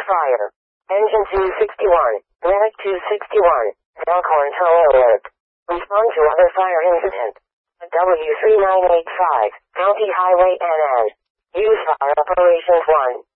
fire. Engine 261. Medic 261. Elkhorn tow alert. Respond to other fire incident. W3985. County Highway NN. Use Fire Operations 1.